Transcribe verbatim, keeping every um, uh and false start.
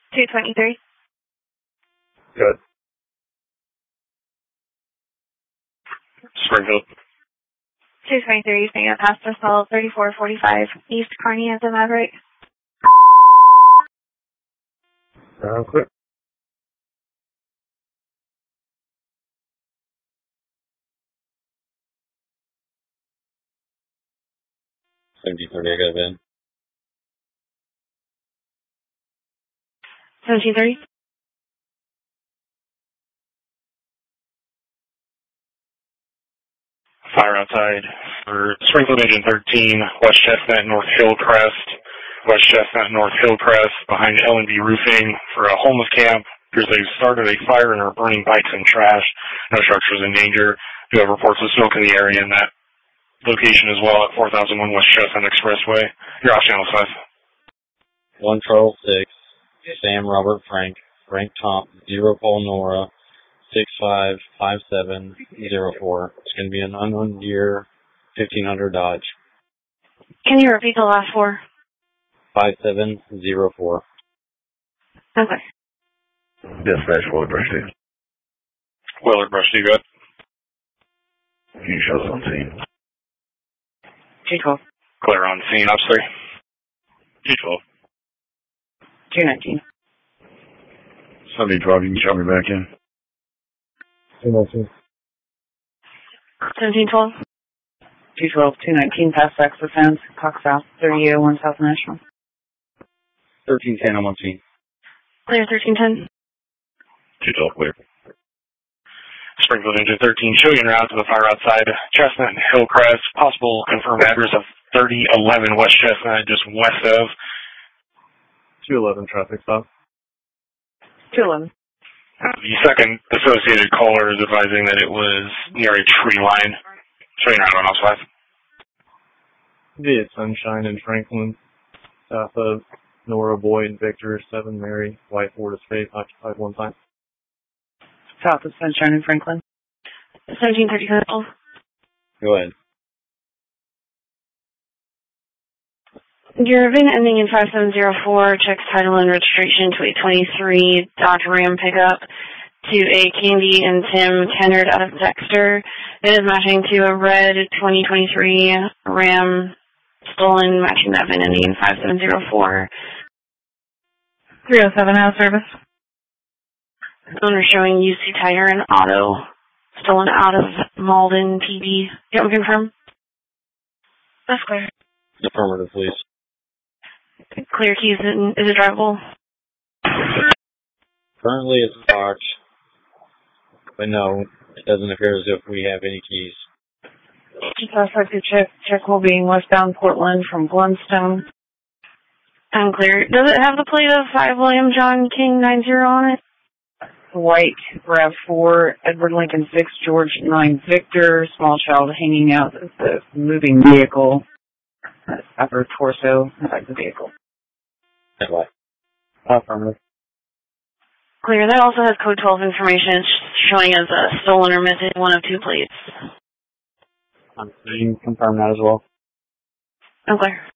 two twenty-three. Good. Springfield. two twenty-three, staying at Pastor Cell thirty-four forty-five, East Kearney at the Maverick. Ground clear. seventeen thirty, I got a van. seventeen thirty. Fire outside for Springfield Engine thirteen, West Chestnut, North Hillcrest. West Chestnut, North Hillcrest, behind L and B Roofing for a homeless camp. Appears they started a fire and are burning bikes and trash. No structures in danger. Do have reports of smoke in the area in that location as well at four thousand one West Chestnut Expressway. You're off channel five. one Charles six, Sam Robert Frank, Frank Tom, zero Paul Nora, six five five seven zero four. It's going to be an unknown year, fifteen hundred Dodge. Can you repeat the last four? five seven zero four. Okay. Dispatch, Willard Brush. Willard Brush, you good? Can you show us on scene? two twelve. Clear on scene, ops three. two twelve. two nineteen. Somebody drive, you can show me back in. two nineteen. seventeen twelve. two twelve, two nineteen, past Access Fence, Cox South, thirty oh one South National. thirteen ten, I'm on scene. Clear thirteen ten. two twelve, clear. Springfield Engine thirteen, show you en route to the fire outside Chestnut and Hillcrest. Possible confirmed address of thirty eleven West Chestnut, just west of. two eleven traffic stop. two eleven. The second associated caller is advising that it was near a tree line. Show you en route on ops five. Via Sunshine and Franklin, south of Nora Boyd, Victor, seven Mary, White Ford Estate, occupied one time. South of Sunshine and Franklin. seventeen thirty. Go ahead. Your VIN ending in five seven zero four checks title and registration to a twenty-three Dodge Ram pickup to a Candy and Tim Kennard out of Dexter. It is matching to a red twenty twenty-three Ram stolen, matching that VIN ending in five seven zero four. three oh seven out of service. Owner showing U C Tire and Auto. Stolen out of Malden, P B. You want me to confirm? That's clear. Affirmative, please. Clear keys. Is it drivable? Currently it's parked, but no, it doesn't appear as if we have any keys. Just ask to check. Check will be westbound Portland from Blundstone. I'm clear. Does it have the plate of five William John King nine zero on it? White, RAV four, Edward Lincoln six, George nine Victor, small child hanging out of the moving vehicle. That's upper torso inside the vehicle. That's why. Affirmative. Clear. That also has code twelve information showing as a stolen or missing one of two plates. I'm seeing confirm that as well. I'm clear.